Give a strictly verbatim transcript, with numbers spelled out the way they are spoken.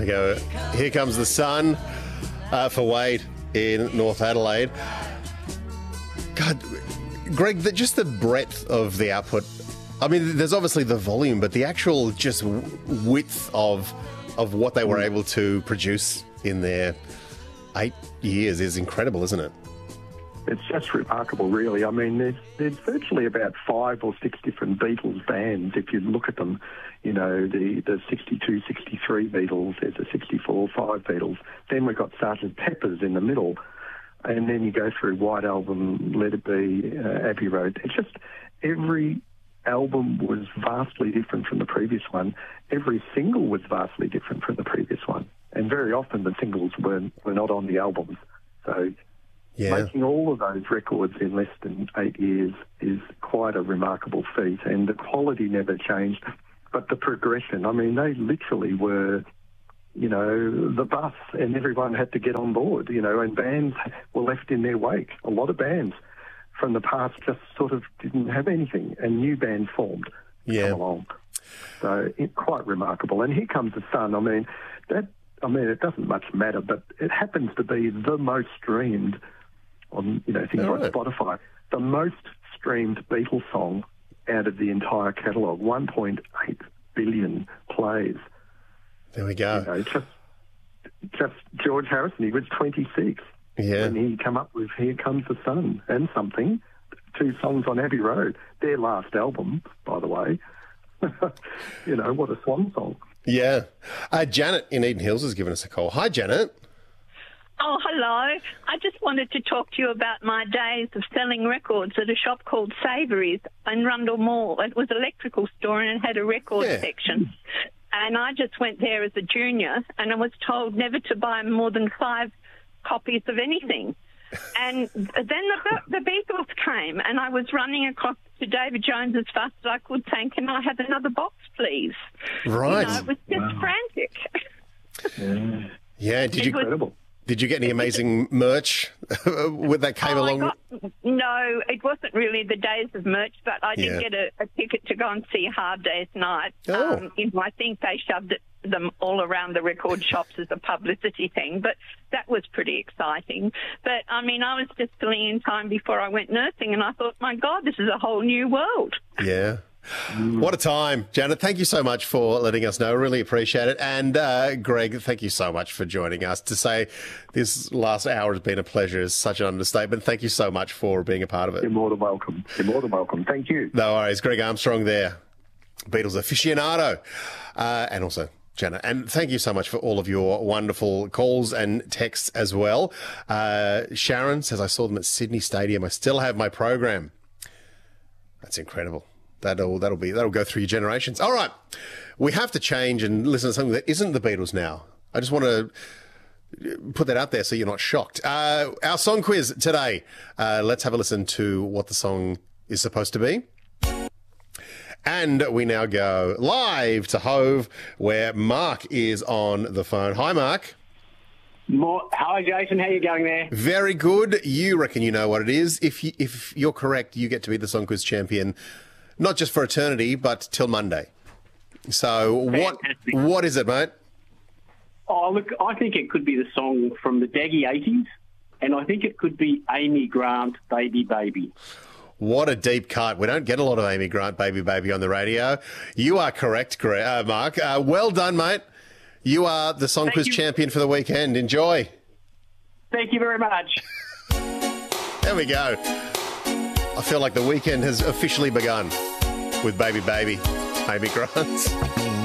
we go. Here Comes the Sun uh, for Wade in North Adelaide. God, Greg, the, just the breadth of the output. I mean, there's obviously the volume, but the actual just width of of what they were able to produce in their eight years is incredible, isn't it? It's just remarkable, really. I mean, there's, there's virtually about five or six different Beatles bands. If you look at them, you know, the, the sixty-two, sixty-three Beatles, there's a sixty-four, five Beatles. Then we've got Sergeant Pepper's in the middle. And then you go through White Album, Let It Be, uh, Abbey Road. It's just every album was vastly different from the previous one. Every single was vastly different from the previous one. And very often the singles were, were not on the albums. So yeah. Making all of those records in less than eight years is quite a remarkable feat. And the quality never changed, but the progression. I mean, they literally were, you know, the bus, and everyone had to get on board, you know, and bands were left in their wake. A lot of bands from the past just sort of didn't have anything, and new bands formed yeah. come along. So it's quite remarkable. And Here Comes the Sun. I mean, that. I mean, it doesn't much matter, but it happens to be the most streamed on, you know, things All like right. Spotify. The most streamed Beatles song out of the entire catalogue, one point eight billion plays. There we go. You know, just, just George Harrison, he was twenty-six. Yeah. And he come up with Here Comes the Sun and something, two songs on Abbey Road. Their last album, by the way. You know, what a swan song. Yeah. Uh, Janet in Eden Hills has given us a call. Hi, Janet. Oh, hello. I just wanted to talk to you about my days of selling records at a shop called Savouries in Rundle Mall. It was an electrical store and it had a record Yeah. section. And I just went there as a junior and I was told never to buy more than five copies of anything. And then the, the Beatles came and I was running across to David Jones as fast as I could saying, can I have another box, please? Right. You know, it was just Wow. frantic. Yeah. Yeah. Did It you was- Incredible. did you get any amazing merch with that came Oh, I along? got- no, it wasn't really the days of merch, but I did Yeah. get a, a ticket to go and see Hard Day's Night. Oh. Um, you know, I think they shoved it, them all around the record shops as a publicity thing, but that was pretty exciting. But, I mean, I was just filling in time before I went nursing, and I thought, my God, this is a whole new world. Yeah. What a time. Janet, thank you so much for letting us know. Really appreciate it. And uh, Greg, thank you so much for joining us. To say this last hour has been a pleasure is such an understatement. Thank you so much for being a part of it. You're more than welcome. You're more than welcome. Thank you. No worries. Greg Armstrong there, Beatles aficionado, uh, and also Janet. And thank you so much for all of your wonderful calls and texts as well. Uh, Sharon says, I saw them at Sydney Stadium. I still have my program. That's incredible. That'll that'll be that'll go through your generations. All right, we have to change and listen to something that isn't the Beatles now. I just want to put that out there so you're not shocked. Uh, our song quiz today. Uh, let's have a listen to what the song is supposed to be. And we now go live to Hove, where Mark is on the phone. Hi, Mark. More, hi, Jason. How you going there? Very good. You reckon you know what it is. If you, if you're correct, you get to be the song quiz champion, not just for eternity, but till Monday. So what Fantastic. what is it, mate? Oh, look, I think it could be the song from the Daggy eighties, and I think it could be Amy Grant, Baby Baby. What a deep cut. We don't get a lot of Amy Grant, Baby Baby on the radio. You are correct, Gre- uh, Mark. Uh, well done, mate. You are the song Thank quiz you. champion for the weekend. Enjoy. Thank you very much. There we go. I feel like the weekend has officially begun with Baby Baby, Amy Grant.